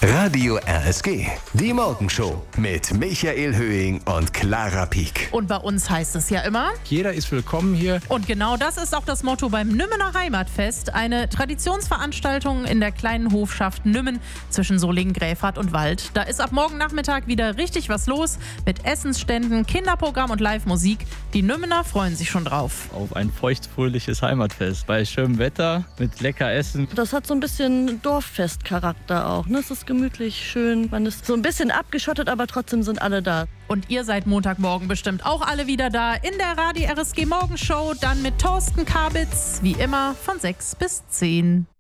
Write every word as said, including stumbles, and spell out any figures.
Radio R S G, die Morgenshow mit Michael Höhing und Clara Pieck. Und bei uns heißt es ja immer: Jeder ist willkommen hier. Und genau das ist auch das Motto beim Nümmener Heimatfest. Eine Traditionsveranstaltung in der kleinen Hofschaft Nümmen zwischen Solingen, Gräfrath und Wald. Da ist ab morgen Nachmittag wieder richtig was los mit Essensständen, Kinderprogramm und Live-Musik. Die Nümmener freuen sich schon drauf. Auf ein feuchtfröhliches Heimatfest bei schönem Wetter mit lecker Essen. Das hat so ein bisschen Dorffestcharakter auch. Ne? Es ist gemütlich, schön. Man ist so ein bisschen abgeschottet, aber trotzdem sind alle da. Und ihr seid Montagmorgen bestimmt auch alle wieder da in der Radio R S G Morgenshow. Dann mit Thorsten Kabitz, wie immer, von sechs bis zehn.